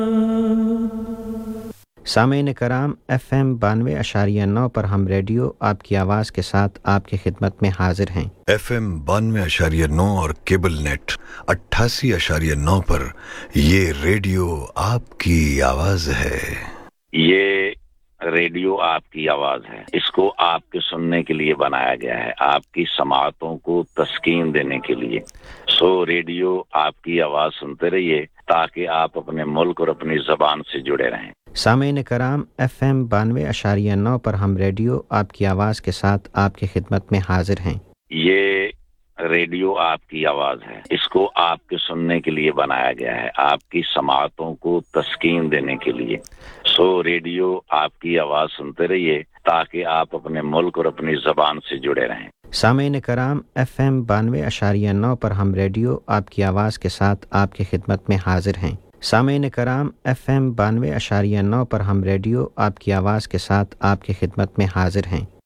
سامعین کرام، FM 92.9 پر ہم ریڈیو آپ کی آواز کے ساتھ آپ کی خدمت میں حاضر ہیں۔ FM 92.9 اور کیبل نیٹ 88.9 پر یہ ریڈیو آپ کی آواز ہے۔ یہ ریڈیو آپ کی آواز ہے، اس کو آپ کے سننے کے لیے بنایا گیا ہے، آپ کی سماعتوں کو تسکین دینے کے لیے۔ ریڈیو آپ کی آواز سنتے رہیے تاکہ آپ اپنے ملک اور اپنی زبان سے جڑے رہیں۔ سامعین کرام، FM 92.9 پر ہم ریڈیو آپ کی آواز کے ساتھ آپ کی خدمت میں حاضر ہیں۔ یہ ریڈیو آپ کی آواز ہے، اس کو آپ کے سننے کے لیے بنایا گیا ہے، آپ کی سماعتوں کو تسکین دینے کے لیے۔ ریڈیو آپ کی آواز سنتے رہیے تاکہ آپ اپنے ملک اور اپنی زبان سے جڑے رہیں۔ سامعین کرام، FM 92.9 پر ہم ریڈیو آپ کی آواز کے ساتھ آپ کی خدمت میں حاضر ہیں۔ سامعین کرام، FM 92.9 پر ہم ریڈیو آپ کی آواز کے ساتھ آپ کی خدمت میں حاضر ہیں۔